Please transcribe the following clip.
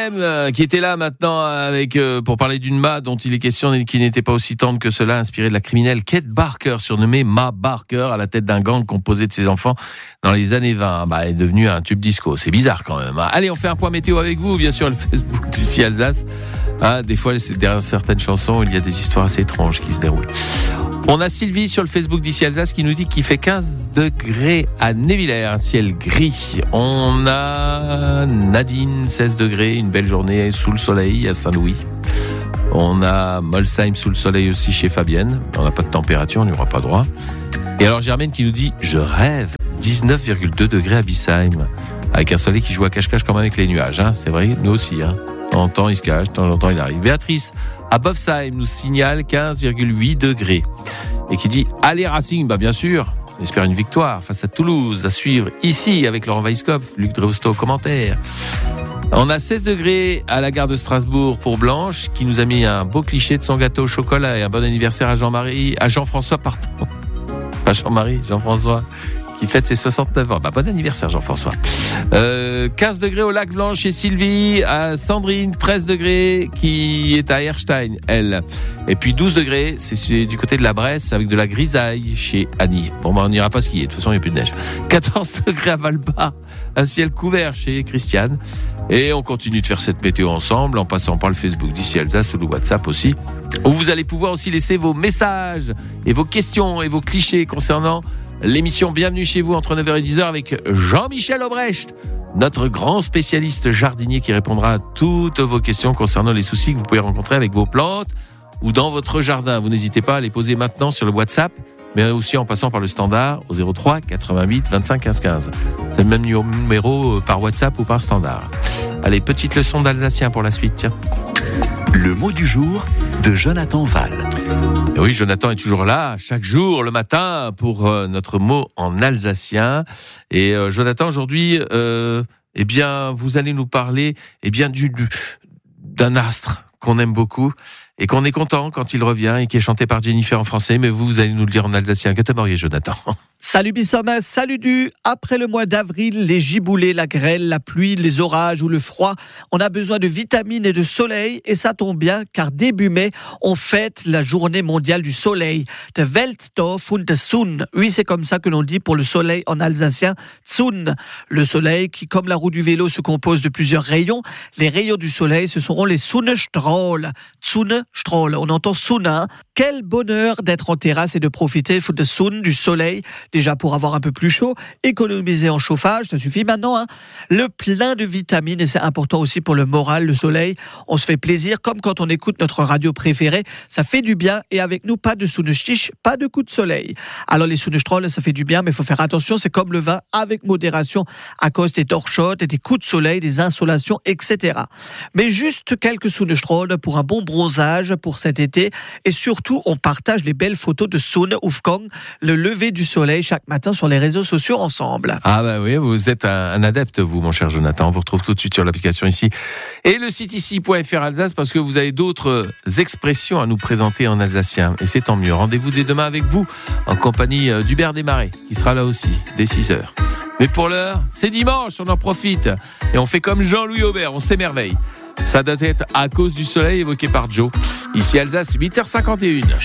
Willem qui était là maintenant avec pour parler d'une Ma dont il est question et qui n'était pas aussi tendre que cela, inspirée de la criminelle Kate Barker, surnommée Ma Barker, à la tête d'un gang composé de ses enfants dans les années 20. Elle est devenue un tube disco. C'est bizarre quand même. Allez, on fait un point météo avec vous, bien sûr, le Facebook d'ici Alsace. Des fois, derrière certaines chansons, il y a des histoires assez étranges qui se déroulent. On a Sylvie sur le Facebook d'ici Alsace qui nous dit qu'il fait 15 degrés à Névillers, un ciel gris. On a Nadine, 16 degrés, une belle journée sous le soleil à Saint-Louis. On a Molsheim sous le soleil aussi chez Fabienne. On n'a pas de température, on n'y aura pas droit. Et alors Germaine qui nous dit « Je rêve », 19,2 degrés à Bissheim, avec un soleil qui joue à cache-cache comme avec les nuages. C'est vrai, nous aussi. De temps en temps, il se cache, de temps en temps, il arrive. Béatrice, à Bofsheim, nous signale 15,8 degrés. Et qui dit « Allez Racing », bien sûr, on espère une victoire face à Toulouse, à suivre ici avec Laurent Weisskopf, Luc Drevosto au commentaire. On a 16 degrés à la gare de Strasbourg pour Blanche, qui nous a mis un beau cliché de son gâteau au chocolat et un bon anniversaire à Jean-François, pas Jean-Marie, Jean-François, qui fête ses 69 ans. Bon anniversaire Jean-François. 15 degrés au lac Blanc chez Sylvie, à Sandrine, 13 degrés qui est à Erstein, elle. Et puis 12 degrés, c'est du côté de la Bresse avec de la grisaille chez Annie. On n'ira pas skier, de toute façon il n'y a plus de neige. 14 degrés à Valbas, un ciel couvert chez Christiane. Et on continue de faire cette météo ensemble en passant par le Facebook d'ici Alsace ou le WhatsApp aussi, où vous allez pouvoir aussi laisser vos messages et vos questions et vos clichés concernant l'émission Bienvenue chez vous entre 9h et 10h avec Jean-Michel Obrecht, notre grand spécialiste jardinier qui répondra à toutes vos questions concernant les soucis que vous pouvez rencontrer avec vos plantes ou dans votre jardin. Vous n'hésitez pas à les poser maintenant sur le WhatsApp, mais aussi en passant par le standard au 03 88 25 15 15. C'est le même numéro par WhatsApp ou par standard. Allez, petite leçon d'alsacien pour la suite, tiens. Le mot du jour de Jonathan Val. Et oui, Jonathan est toujours là, chaque jour, le matin, pour notre mot en alsacien. Et Jonathan, aujourd'hui, vous allez nous parler d'un astre qu'on aime beaucoup et qu'on est content quand il revient et qui est chanté par Jennifer en français. Mais vous allez nous le dire en alsacien. Que te mariez, Jonathan? Salut Bissoma, salut Du. Après le mois d'avril, les giboulées, la grêle, la pluie, les orages ou le froid, on a besoin de vitamines et de soleil, et ça tombe bien car début mai, on fête la journée mondiale du soleil. De Welttag von der Sonne. Oui, c'est comme ça que l'on dit pour le soleil en alsacien, Sonne. Le soleil qui, comme la roue du vélo, se compose de plusieurs rayons. Les rayons du soleil, ce seront les Sonnenstrahl. Sonnenstrahl, on entend Sonne. Quel bonheur d'être en terrasse et de profiter de Sonne, du soleil. Déjà pour avoir un peu plus chaud, économiser en chauffage, ça suffit maintenant. Le plein de vitamines, et c'est important aussi pour le moral, le soleil. On se fait plaisir, comme quand on écoute notre radio préférée, ça fait du bien. Et avec nous, pas de Sonnenstich, pas de coup de soleil. Alors les Sonnenstrahl, ça fait du bien, mais il faut faire attention, c'est comme le vin, avec modération, à cause des torchottes et des coups de soleil, des insolations, etc. Mais juste quelques Sonnenstrahl pour un bon bronzage pour cet été. Et surtout, on partage les belles photos de Sonnenaufgang, le lever du soleil, chaque matin sur les réseaux sociaux ensemble. Ah bah oui, vous êtes un adepte, vous, mon cher Jonathan. On vous retrouve tout de suite sur l'application ici. Et le site ici.fr Alsace, parce que vous avez d'autres expressions à nous présenter en alsacien. Et c'est tant mieux. Rendez-vous dès demain avec vous, en compagnie d'Hubert Desmarais, qui sera là aussi, dès 6h. Mais pour l'heure, c'est dimanche, on en profite. Et on fait comme Jean-Louis Aubert, on s'émerveille. Ça doit être à cause du soleil évoqué par Joe. Ici Alsace, 8h51.